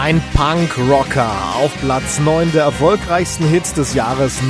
Ein Punk-Rocker auf Platz 9 der erfolgreichsten Hits des Jahres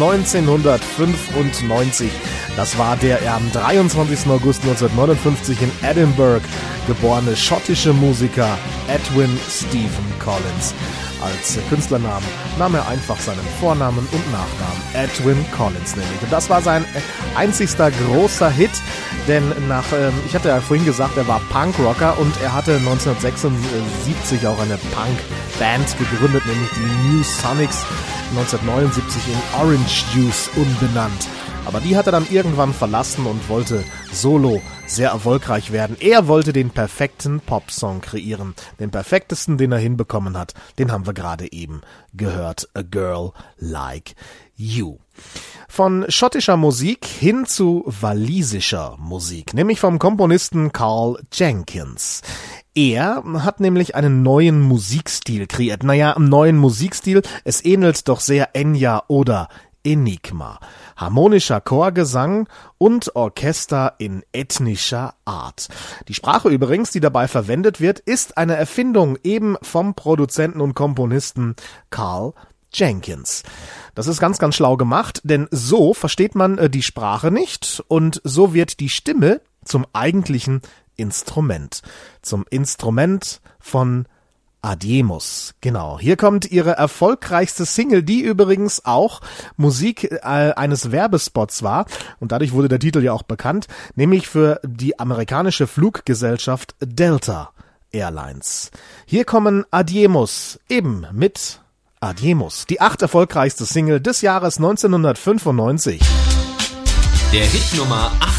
1995. Das war der am 23. August 1959 in Edinburgh geborene schottische Musiker Edwin Stephen Collins. Als Künstlernamen nahm er einfach seinen Vornamen und Nachnamen, Edwin Collins nämlich. Und das war sein einzigster großer Hit, denn ich hatte ja vorhin gesagt, er war Punkrocker und er hatte 1976 auch eine Punkband gegründet, nämlich die New Sonics, 1979 in Orange Juice umbenannt. Aber die hat er dann irgendwann verlassen und wollte solo sehr erfolgreich werden. Er wollte den perfekten Popsong kreieren. Den perfektesten, den er hinbekommen hat, den haben wir gerade eben gehört. A Girl Like You. Von schottischer Musik hin zu walisischer Musik, nämlich vom Komponisten Carl Jenkins. Er hat nämlich einen neuen Musikstil kreiert. Naja, einen neuen Musikstil, es ähnelt doch sehr Enya oder Enigma. Harmonischer Chorgesang und Orchester in ethnischer Art. Die Sprache übrigens, die dabei verwendet wird, ist eine Erfindung eben vom Produzenten und Komponisten Carl Jenkins. Das ist ganz, ganz schlau gemacht, denn so versteht man die Sprache nicht und so wird die Stimme zum eigentlichen Instrument. Zum Instrument von Adiemus, genau. Hier kommt ihre erfolgreichste Single, die übrigens auch Musik eines Werbespots war und dadurch wurde der Titel ja auch bekannt, nämlich für die amerikanische Fluggesellschaft Delta Airlines. Hier kommen Adiemus, eben mit Adiemus, die 8 erfolgreichste Single des Jahres 1995. Der Hit Nummer 8.